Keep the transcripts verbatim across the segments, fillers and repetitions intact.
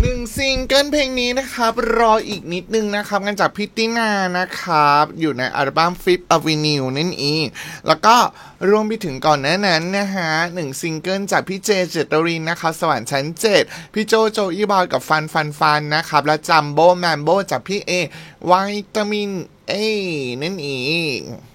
หนึ่งซิงเกิลเพลงนี้นะครับรออีกนิดนึงนะครับกันจากพิตตินานะครับอยู่ในอัลบั้ม Fifth Avenue นั่นเองแล้วก็รวมไปถึงก่อนหน้านั้นนะฮะหนึ่งซิงเกิลจากพี่เจเจตรินนะครับสวรรค์ชั้นเจ็ดพี่โจโจอีบอยกับฟันฟันฟันนะครับและจัมโบ้แมมโบ้จากพี่เอวิตามินเอนั่นเอง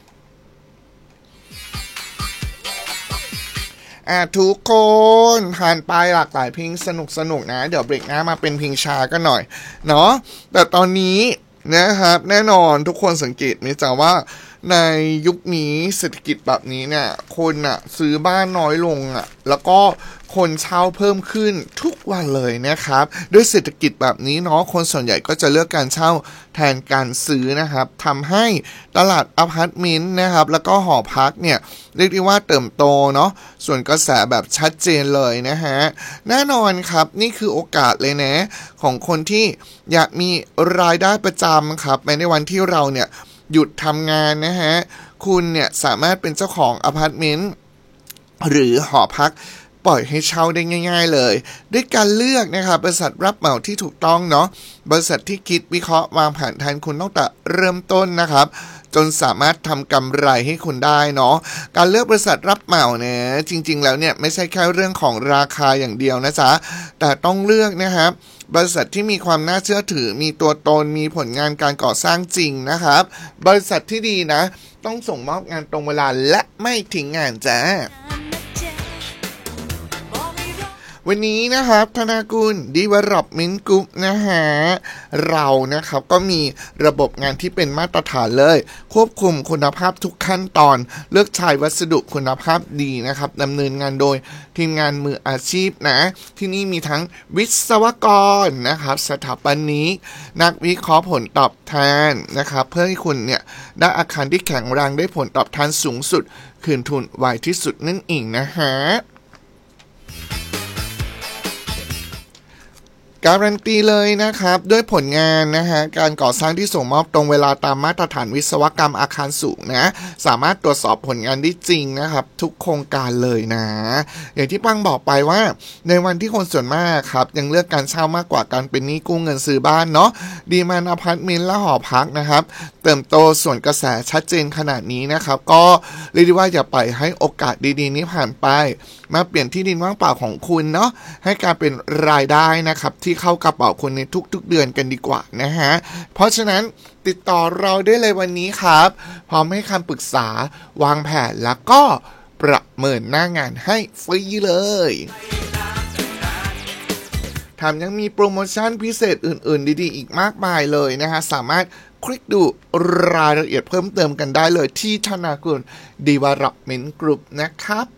อ่ะทุกคนผ่านไปหลากหลายเพลงสนุกสนุกนะเดี๋ยวเบรกหน้ามาเป็นเพลงช้ากันหน่อยเนาะแต่ตอนนี้นะครับแน่นอนทุกคนสังเกตไหมจ๊ะว่าในยุคนี้เศรษฐกิจแบบนี้เนี่ยคนอะซื้อบ้านน้อยลงอะแล้วก็คนเช่าเพิ่มขึ้นทุกวันเลยนะครับด้วยเศรษฐกิจแบบนี้เนาะคนส่วนใหญ่ก็จะเลือกการเช่าแทนการซื้อนะครับทำให้ตลาดอพาร์ตเมนต์นะครับแล้วก็หอพักเนี่ยเรียกได้ว่าเติบโตเนาะส่วนกระแสแบบชัดเจนเลยนะฮะแน่นอนครับนี่คือโอกาสเลยนะของคนที่อยากมีรายได้ประจำครับในวันที่เราเนี่ยหยุดทำงานนะฮะคุณเนี่ยสามารถเป็นเจ้าของอพาร์ตเมนต์หรือหอพักปล่อยให้เช่าได้ง่ายๆเลยด้วยการเลือกนะครับบริษัทรับเหมาที่ถูกต้องเนาะบริษัทที่คิดวิเคราะห์วางแผนแทนคุณตั้งแต่เริ่มต้นนะครับจนสามารถทำกำไรให้คุณได้เนาะการเลือกบริษัทรับเหมาเนี่ยจริงๆแล้วเนี่ยไม่ใช่แค่เรื่องของราคาอย่างเดียวนะจ๊ะแต่ต้องเลือกนะครับบริษัทที่มีความน่าเชื่อถือมีตัวตนมีผลงานการก่อสร้างจริงนะครับบริษัทที่ดีนะต้องส่งมอบงานตรงเวลาและไม่ทิ้งงานจ้าวันนี้นะครับธนากุล Development Group นะฮะเรานะครับก็มีระบบงานที่เป็นมาตรฐานเลยควบคุมคุณภาพทุกขั้นตอนเลือกใช้วัสดุคุณภาพดีนะครับดำเนินงานโดยทีมงานมืออาชีพนะที่นี่มีทั้งวิศวกรนะครับสถาปนิกนักวิเคราะห์ผลตอบแทนนะครับเพื่อให้คุณเนี่ยได้อาคารที่แข็งแรงได้ผลตอบแทนสูงสุดคืนทุนไวที่สุดนั่นเองนะฮะการันตีเลยนะครับด้วยผลงานนะฮะการก่อสร้างที่ส่งมอบตรงเวลาตามมาตรฐานวิศวกรรมอาคารสูงนะสามารถตรวจสอบผลงานได้จริงนะครับทุกโครงการเลยนะอย่างที่ปังบอกไปว่าในวันที่คนส่วนมากครับยังเลือกการเช่ามากกว่าการเป็นหนี้กู้เงินซื้อบ้านเนาะดีมานด์อพาร์ตเมนต์และหอพักนะครับเติมโตส่วนกระแสชัดเจนขนาดนี้นะครับก็เรียกได้ว่าอย่าปล่อยให้โอกาสดีๆนี้ผ่านไปมาเปลี่ยนที่ดินว่างเปล่าของคุณเนาะให้การเป็นรายได้นะครับที่เข้ากระเป๋าคุณในทุกๆเดือนกันดีกว่านะฮะเพราะฉะนั้นติดต่อเราได้เลยวันนี้ครับพร้อมให้คำปรึกษาวางแผนแล้วก็ประเมินหน้างานให้ฟรีเลยแถมยังมีโปรโมชั่นพิเศษอื่นๆดีๆอีกมากมายเลยนะฮะสามารถคลิกดูรายละเอียดเพิ่มเติมกันได้เลยที่ธนากุล Development Group นะครับ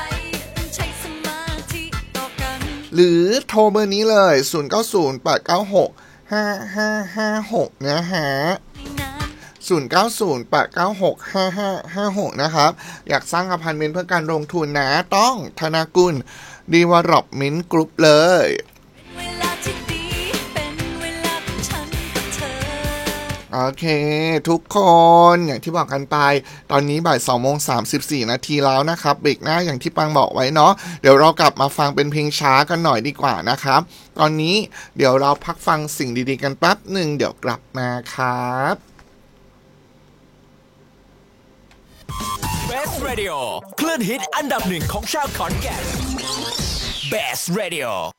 หรือโทรเบอร์นี้เลยศูนย์ เก้า ศูนย์ แปด เก้า หก ห้า ห้า ห้า หกนะฮะศูนย์ เก้า ศูนย์ แปด เก้า หก ห้า ห้า ห้า หกนะครับอยากสร้างอพาร์ตเมนต์เพื่อการลงทุนนะต้องธนากุล Development Group เลยโอเคทุกคนอย่างที่บอกกันไปตอนนี้บ่ายสองโมงสามสิบสี่นาทีแล้วนะครับเบรกหน้าอย่างที่ปังบอกไว้เนาะเดี๋ยวเรากลับมาฟังเป็นเพลงช้ากันหน่อยดีกว่านะครับตอนนี้เดี๋ยวเราพักฟังสิ่งดีๆกันแป๊บหนึ่งเดี๋ยวกลับมาครับ Best Radio คลื่นฮิตอันดับหนึ่งของชาวขอนแก่น Best Radio